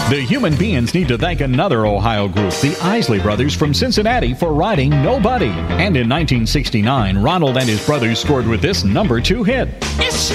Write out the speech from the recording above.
The Human Beings need to thank another Ohio group, the Isley Brothers from Cincinnati, for writing Nobody. And in 1969, Ronald and his brothers scored with this #2 hit. It's